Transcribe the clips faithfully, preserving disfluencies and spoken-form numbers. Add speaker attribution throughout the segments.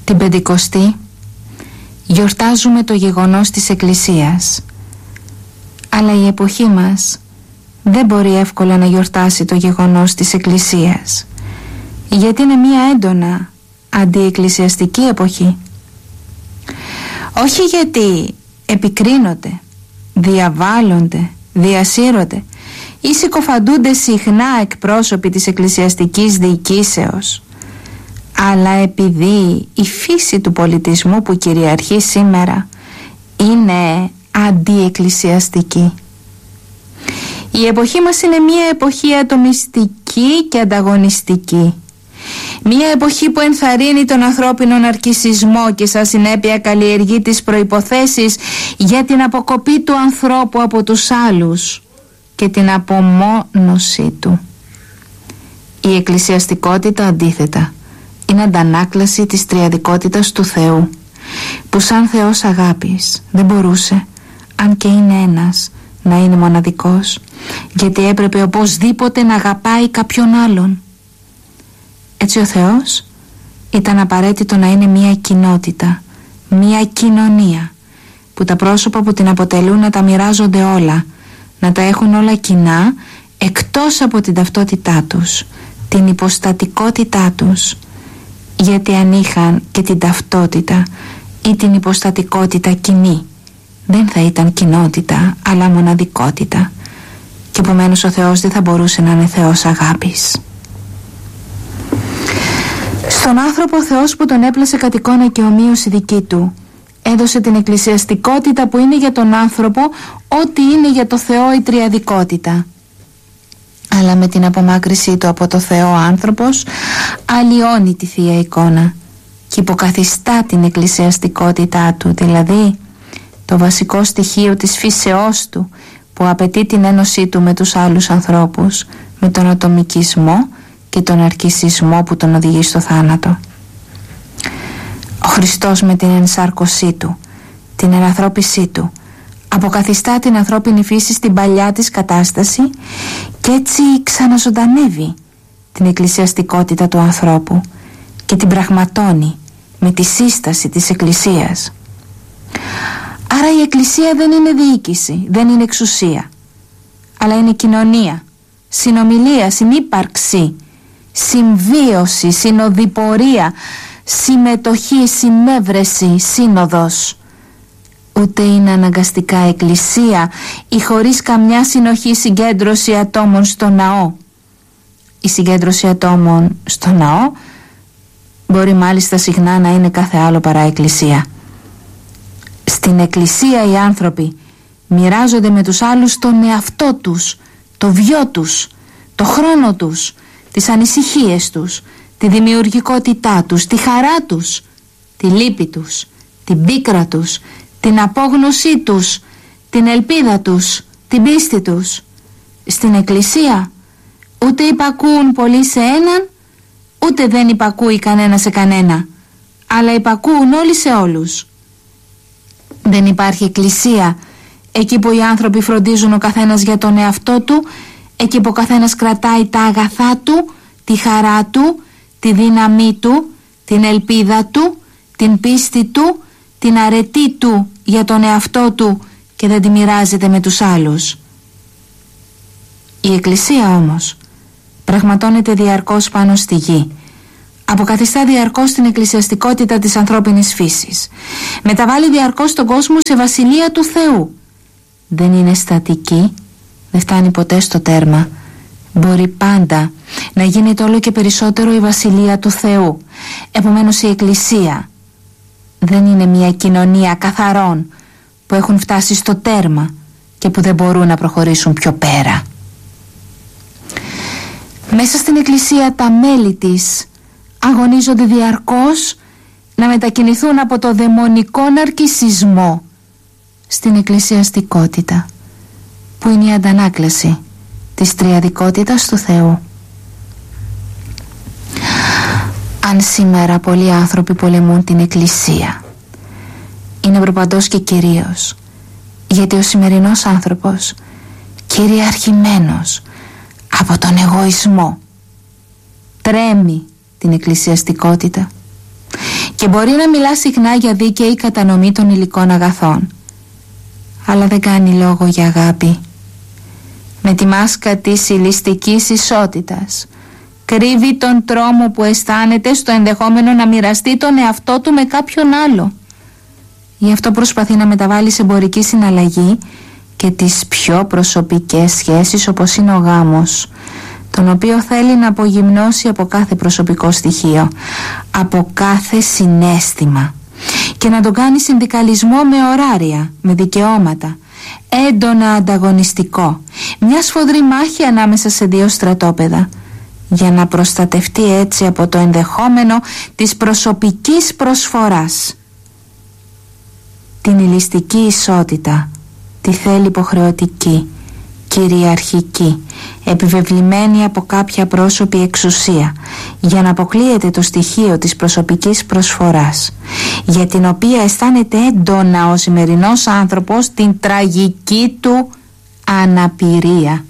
Speaker 1: Την Πεντηκοστή γιορτάζουμε το γεγονός της Εκκλησίας, αλλά η εποχή μας δεν μπορεί εύκολα να γιορτάσει το γεγονός της Εκκλησίας, γιατί είναι μια έντονα αντιεκκλησιαστική εποχή. Όχι γιατί επικρίνονται, διαβάλλονται, διασύρονται ή συκοφαντούνται συχνά εκπρόσωποι της εκκλησιαστικής διοικήσεως, αλλά επειδή η φύση του πολιτισμού που κυριαρχεί σήμερα είναι αντιεκκλησιαστική. Η εποχή μας είναι μια εποχή ατομιστική και ανταγωνιστική. Μια εποχή που ενθαρρύνει τον ανθρώπινο ναρκισσισμό και σαν συνέπεια καλλιεργεί τις προϋποθέσεις για την αποκοπή του ανθρώπου από τους άλλους και την απομόνωση του. Η εκκλησιαστικότητα αντίθετα είναι αντανάκλαση της τριαδικότητας του Θεού, που σαν Θεός αγάπης δεν μπορούσε, αν και είναι ένας, να είναι μοναδικός, γιατί έπρεπε οπωσδήποτε να αγαπάει κάποιον άλλον. Έτσι ο Θεός ήταν απαραίτητο να είναι μια κοινότητα, μια κοινωνία, που τα πρόσωπα που την αποτελούν να τα μοιράζονται όλα, να τα έχουν όλα κοινά, εκτός από την ταυτότητά τους, την υποστατικότητά τους. Γιατί αν είχαν και την ταυτότητα ή την υποστατικότητα κοινή, δεν θα ήταν κοινότητα αλλά μοναδικότητα, και επομένως ο Θεός δεν θα μπορούσε να είναι Θεός αγάπης. Στον άνθρωπο ο Θεός, που τον έπλασε κατ' εικόνα και ομοίωση δική του, έδωσε την εκκλησιαστικότητα που είναι για τον άνθρωπο ό,τι είναι για το Θεό η τριαδικότητα. Αλλά με την απομάκρυσή του από το Θεό ο άνθρωπος αλλοιώνει τη Θεία Εικόνα και υποκαθιστά την εκκλησιαστικότητά του, δηλαδή το βασικό στοιχείο της φύσεώς του, που απαιτεί την ένωσή του με τους άλλους ανθρώπους, με τον ατομικισμό και τον αρκισισμό που τον οδηγεί στο θάνατο. Ο Χριστός με την ενσάρκωσή του, την ενανθρώπισή του, αποκαθιστά την ανθρώπινη φύση στην παλιά της κατάσταση και έτσι ξαναζωντανεύει την εκκλησιαστικότητα του ανθρώπου και την πραγματώνει με τη σύσταση της Εκκλησίας. Άρα η Εκκλησία δεν είναι διοίκηση, δεν είναι εξουσία, αλλά είναι κοινωνία, συνομιλία, συνύπαρξη, συμβίωση, συνοδοιπορία, συμμετοχή, συνέβρεση, σύνοδος. Ούτε είναι αναγκαστικά εκκλησία ή χωρίς καμιά συνοχή συγκέντρωση ατόμων στο ναό. Η συγκέντρωση ατόμων στο ναό μπορεί μάλιστα συχνά να είναι κάθε άλλο παρά εκκλησία. Στην εκκλησία οι άνθρωποι μοιράζονται με τους άλλους τον εαυτό τους, το βιό τους, το χρόνο τους, τις ανησυχίες τους, τη δημιουργικότητά τους, τη χαρά τους, τη λύπη τους, την πίκρα τους, την απόγνωσή τους, την ελπίδα τους, την πίστη τους. Στην εκκλησία ούτε υπακούουν πολλοί σε έναν, ούτε δεν υπακούει κανένα σε κανένα, αλλά υπακούουν όλοι σε όλους. Δεν υπάρχει εκκλησία εκεί που οι άνθρωποι φροντίζουν ο καθένας για τον εαυτό του, εκεί που ο καθένας κρατάει τα αγαθά του, τη χαρά του, τη δύναμή του, την ελπίδα του, την πίστη του, την αρετή του για τον εαυτό του και δεν τη μοιράζεται με τους άλλους. Η Εκκλησία όμως πραγματώνεται διαρκώς πάνω στη γη, αποκαθιστά διαρκώς την εκκλησιαστικότητα της ανθρώπινης φύσης, μεταβάλλει διαρκώς τον κόσμο σε βασιλεία του Θεού. Δεν είναι στατική, δεν φτάνει ποτέ στο τέρμα, μπορεί πάντα να γίνεται όλο και περισσότερο η βασιλεία του Θεού. Επομένως η Εκκλησία δεν είναι μια κοινωνία καθαρών που έχουν φτάσει στο τέρμα και που δεν μπορούν να προχωρήσουν πιο πέρα. Μέσα στην Εκκλησία τα μέλη της αγωνίζονται διαρκώς να μετακινηθούν από το δαιμονικό ναρκισσισμό στην εκκλησιαστικότητα, που είναι η αντανάκλαση της τριαδικότητας του Θεού. Αν σήμερα πολλοί άνθρωποι πολεμούν την Εκκλησία, είναι προπαντός και κυρίως γιατί ο σημερινός άνθρωπος, κυριαρχημένος από τον εγωισμό, τρέμει την εκκλησιαστικότητα και μπορεί να μιλά συχνά για δίκαιη κατανομή των υλικών αγαθών, αλλά δεν κάνει λόγο για αγάπη. Με τη μάσκα της ηλιστικής ισότητας κρύβει τον τρόμο που αισθάνεται στο ενδεχόμενο να μοιραστεί τον εαυτό του με κάποιον άλλο. Γι' αυτό προσπαθεί να μεταβάλει σε εμπορική συναλλαγή και τις πιο προσωπικές σχέσεις, όπως είναι ο γάμος, τον οποίο θέλει να απογυμνώσει από κάθε προσωπικό στοιχείο, από κάθε συναίσθημα, και να τον κάνει συνδικαλισμό με ωράρια, με δικαιώματα, έντονα ανταγωνιστικό, μια σφοδρή μάχη ανάμεσα σε δύο στρατόπεδα, για να προστατευτεί έτσι από το ενδεχόμενο της προσωπικής προσφοράς. Την ηλιστική ισότητα τη θέλει υποχρεωτική, κυριαρχική, επιβεβλημένη από κάποια πρόσωπη εξουσία, για να αποκλείεται το στοιχείο της προσωπικής προσφοράς, για την οποία αισθάνεται έντονα ο σημερινός άνθρωπος την τραγική του αναπηρία.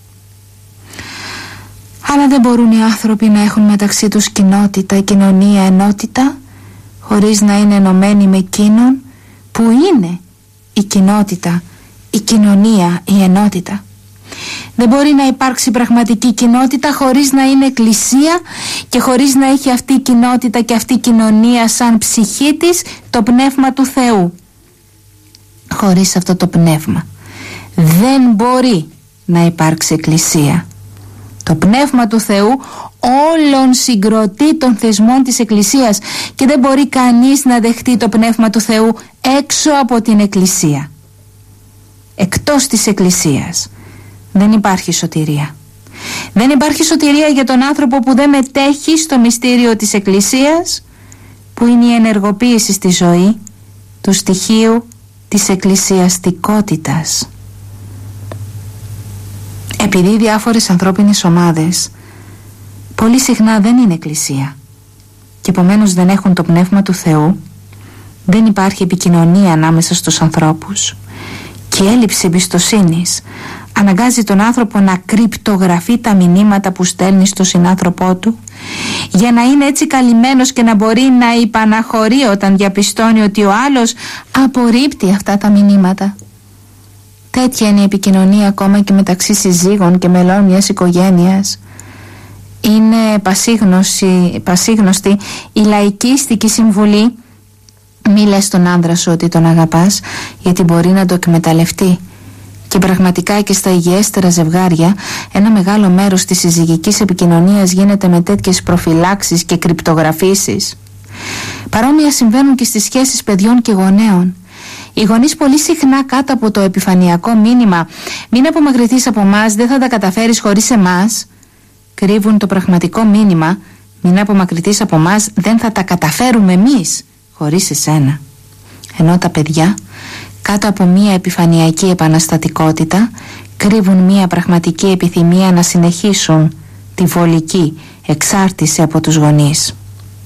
Speaker 1: Αλλά δεν μπορούν οι άνθρωποι να έχουν μεταξύ τους κοινότητα, κοινωνία, ενότητα, χωρίς να είναι ενωμένοι με εκείνον που είναι η κοινότητα, η κοινωνία, η ενότητα. Δεν μπορεί να υπάρξει πραγματική κοινότητα χωρίς να είναι εκκλησία και χωρίς να έχει αυτή η κοινότητα και αυτή η κοινωνία σαν ψυχή της το πνεύμα του Θεού. Χωρίς αυτό το πνεύμα δεν μπορεί να υπάρξει εκκλησία. Το πνεύμα του Θεού όλων συγκροτεί των θεσμών της εκκλησίας και δεν μπορεί κανείς να δεχτεί το πνεύμα του Θεού έξω από την εκκλησία. Εκτός της εκκλησίας δεν υπάρχει σωτηρία. Δεν υπάρχει σωτηρία για τον άνθρωπο που δεν μετέχει στο μυστήριο της εκκλησίας, που είναι η ενεργοποίηση στη ζωή του στοιχείου της εκκλησιαστικότητας. Επειδή οι διάφορες ανθρώπινες ομάδες πολύ συχνά δεν είναι εκκλησία και επομένως δεν έχουν το πνεύμα του Θεού, δεν υπάρχει επικοινωνία ανάμεσα στους ανθρώπους και η έλλειψη εμπιστοσύνης αναγκάζει τον άνθρωπο να κρυπτογραφεί τα μηνύματα που στέλνει στον συνάνθρωπό του, για να είναι έτσι καλυμμένος και να μπορεί να υπαναχωρεί όταν διαπιστώνει ότι ο άλλος απορρίπτει αυτά τα μηνύματα. Τέτοια είναι η επικοινωνία ακόμα και μεταξύ συζύγων και μελών μιας οικογένειας. Είναι πασίγνωστη, πασίγνωστη η λαϊκίστικη συμβουλή: μη λες στον άντρα σου ότι τον αγαπάς, γιατί μπορεί να το εκμεταλλευτεί. Και πραγματικά και στα υγιέστερα ζευγάρια ένα μεγάλο μέρος της συζυγικής επικοινωνίας γίνεται με τέτοιες προφυλάξεις και κρυπτογραφήσεις. Παρόμοια συμβαίνουν και στις σχέσεις παιδιών και γονέων. Οι γονείς πολύ συχνά κάτω από το επιφανειακό μήνυμα «μην απομακρυνθείς από μας, δεν θα τα καταφέρεις χωρίς εμάς», κρύβουν το πραγματικό μήνυμα «μην απομακρυνθείς από μας, δεν θα τα καταφέρουμε εμείς χωρίς εσένα». Ενώ τα παιδιά κάτω από μία επιφανειακή επαναστατικότητα κρύβουν μία πραγματική επιθυμία να συνεχίσουν τη βολική εξάρτηση από τους γονείς.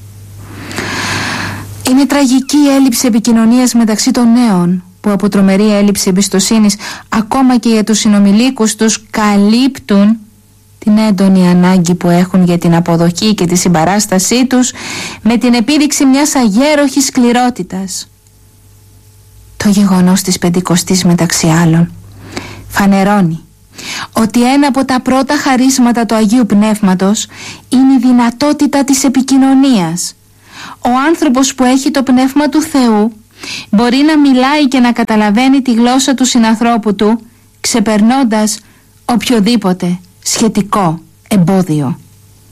Speaker 1: Είναι τραγική η έλλειψη επικοινωνίας μεταξύ των νέων, που από τρομερή έλλειψη εμπιστοσύνης ακόμα και για τους συνομιλίκους τους καλύπτουν την έντονη ανάγκη που έχουν για την αποδοχή και τη συμπαράστασή τους με την επίδειξη μιας αγέροχης σκληρότητας. Το γεγονός της Πεντηκοστής, μεταξύ άλλων, φανερώνει ότι ένα από τα πρώτα χαρίσματα του Αγίου Πνεύματος είναι η δυνατότητα της επικοινωνίας. Ο άνθρωπος που έχει το πνεύμα του Θεού μπορεί να μιλάει και να καταλαβαίνει τη γλώσσα του συνανθρώπου του, ξεπερνώντας οποιοδήποτε σχετικό εμπόδιο.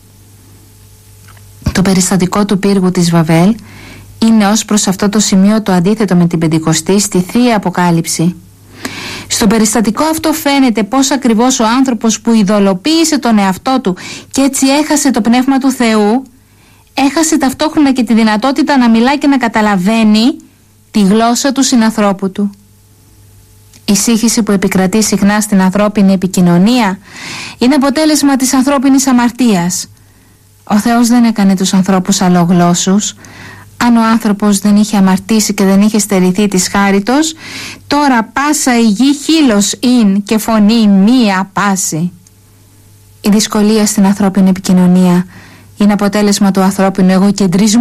Speaker 1: Το περιστατικό του πύργου της Βαβέλ είναι ως προς αυτό το σημείο το αντίθετο με την Πεντηκοστή στη Θεία Αποκάλυψη. Στο περιστατικό αυτό φαίνεται πως ακριβώς ο άνθρωπος που ειδωλοποίησε τον εαυτό του και έτσι έχασε το πνεύμα του Θεού, έχασε ταυτόχρονα και τη δυνατότητα να μιλά και να καταλαβαίνει τη γλώσσα του συνανθρώπου του. Η σύγχυση που επικρατεί συχνά στην ανθρώπινη επικοινωνία είναι αποτέλεσμα της ανθρώπινης αμαρτίας. Ο Θεός δεν έκανε τους ανθρώπους αλλογλώσσους. Αν ο άνθρωπος δεν είχε αμαρτήσει και δεν είχε στερηθεί της χάριτος, τώρα πάσα η γη χείλος ειν και φωνή μία πάση. Η δυσκολία στην ανθρώπινη επικοινωνία είναι αποτέλεσμα του ανθρώπινου εγωκεντρισμού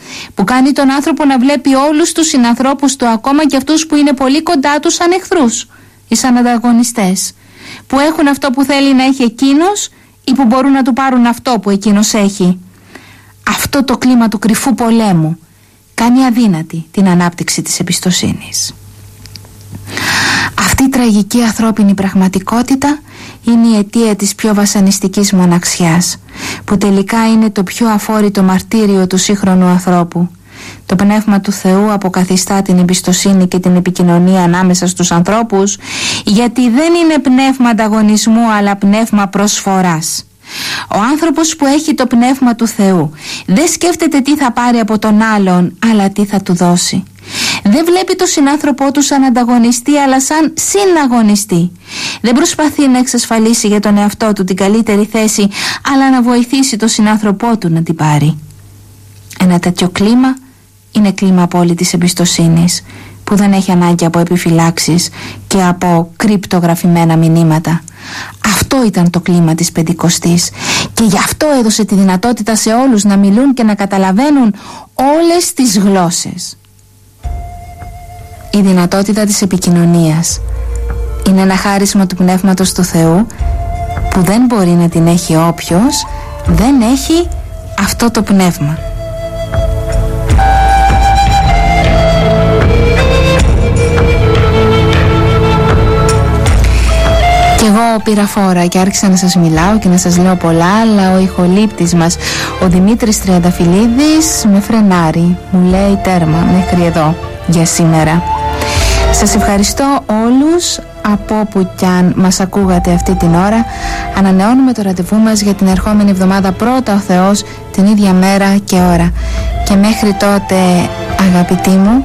Speaker 1: που κάνει τον άνθρωπο να βλέπει όλους τους συνανθρώπους του, ακόμα και αυτούς που είναι πολύ κοντά του, σαν εχθρούς ή σαν ανταγωνιστές, που έχουν αυτό που θέλει να έχει εκείνος ή που μπορούν να του πάρουν αυτό που εκείνος έχει. Αυτό το κλίμα του κρυφού πολέμου κάνει αδύνατη την ανάπτυξη της εμπιστοσύνης. Αυτή η τραγική ανθρώπινη πραγματικότητα είναι η αιτία της πιο βασανιστικής μοναξιάς, που τελικά είναι το πιο αφόρητο μαρτύριο του σύγχρονου ανθρώπου. Το Πνεύμα του Θεού αποκαθιστά την εμπιστοσύνη και την επικοινωνία ανάμεσα στους ανθρώπους, γιατί δεν είναι πνεύμα ανταγωνισμού, αλλά πνεύμα προσφοράς. Ο άνθρωπος που έχει το Πνεύμα του Θεού δεν σκέφτεται τι θα πάρει από τον άλλον, αλλά τι θα του δώσει. Δεν βλέπει τον συνάνθρωπό του σαν ανταγωνιστή, αλλά σαν συναγωνιστή. Δεν προσπαθεί να εξασφαλίσει για τον εαυτό του την καλύτερη θέση, αλλά να βοηθήσει τον συνάνθρωπό του να την πάρει. Ένα τέτοιο κλίμα είναι κλίμα απόλυτης εμπιστοσύνης, που δεν έχει ανάγκη από επιφυλάξεις και από κρυπτογραφημένα μηνύματα. Αυτό ήταν το κλίμα της Πεντηκοστής, και γι' αυτό έδωσε τη δυνατότητα σε όλους να μιλούν και να καταλαβαίνουν όλες τις γλώσσες. Η δυνατότητα της επικοινωνίας είναι ένα χάρισμα του Πνεύματος του Θεού, που δεν μπορεί να την έχει όποιος δεν έχει αυτό το πνεύμα. Κι εγώ πήρα φόρα και άρχισα να σας μιλάω και να σας λέω πολλά, αλλά ο ηχολήπτης μας, ο Δημήτρης Τριανταφυλλίδης, με φρενάρει. Μου λέει τέρμα μέχρι εδώ για σήμερα. Σας ευχαριστώ όλους από όπου κι αν μας ακούγατε αυτή την ώρα. Ανανεώνουμε το ραντεβού μας για την ερχόμενη εβδομάδα, πρώτα ο Θεός, την ίδια μέρα και ώρα. Και μέχρι τότε, αγαπητοί μου,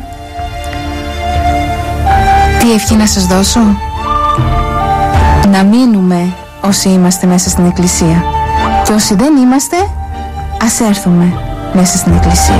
Speaker 1: τι ευχή να σας δώσω? Να μείνουμε όσοι είμαστε μέσα στην Εκκλησία, και όσοι δεν είμαστε, ας έρθουμε μέσα στην Εκκλησία.